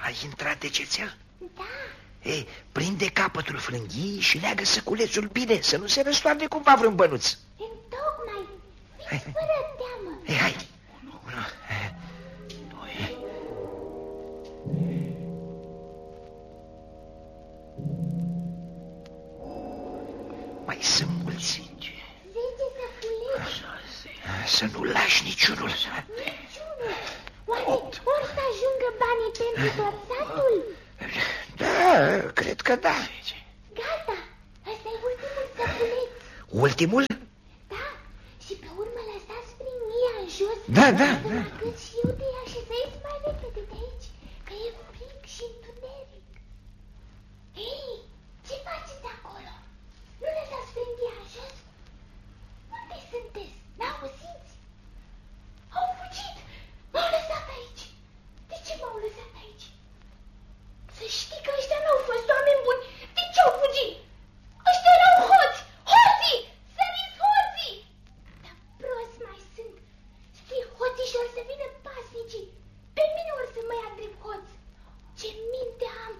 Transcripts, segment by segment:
Ai intrat de cețel? Da. Ei, prinde capătul frânghiei și leagă săculețul bine, să nu se răstoarne cumva vreun bănuț. Întocmai. Fiți fără teamă. Ei, hai. 1, 2. Mai sunt mulți. 10 săculeți. Să nu lași niciunul. Niciunul. Oare ori să ajungă banii pentru tot satul? Da, cred că da. Gata, ăsta e ultimul săculeț. Ultimul? Da, și pe urmă lăsați frânghiea în jos. Da. Cât și eu te așezăiți mai repede de aici, că e frig și întuneric. Hei, ce faceți acolo? Nu lăsați frânghia în jos? Unde sunteți? N-auziți? Au fugit! M-au lăsat aici! De ce m-au lăsat aici? Să știi că ăștia n-au fost oameni buni! De ce au fugit? Ăștia erau hoți! Hoții! Săriți hoții! Dar prost mai sunt! Știi, hoții și or să vină pasnicii! Pe mine or să mă ia drept hoț! Ce minte am!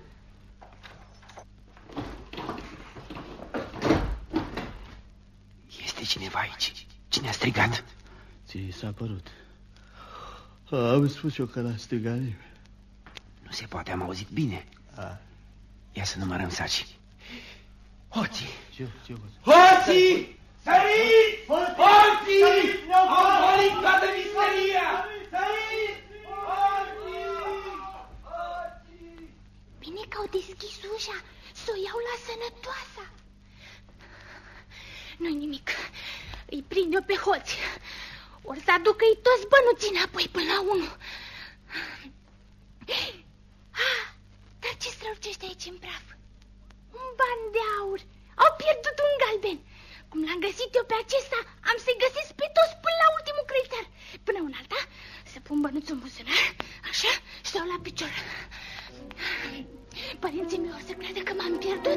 Este cineva aici. Cine a strigat? Ți s-a părut. Am spus eu că l-a strigat nimeni. Nu se poate, am auzit bine. Ia să numărăm saci. Hoții! Ce Hoții! Săriți! Hoții! Au golit toată misteria! Săriți! Hoții! Bine că au deschis ușa, să o iau la sănătoasa. Nu-i nimic, îi prind eu pe hoți. Or să aducă-i toți bănuții înapoi până la 1. Dar ce strălucește aici în praf? Un ban de aur. Au pierdut un galben. Cum l-am găsit eu pe acesta, am să-i găsesc pe toți până la ultimul creditar. Până un alta, să pun bănuțul în buzunar, așa, și stau la picior. Părinții mei or să creadă că m-am pierdut.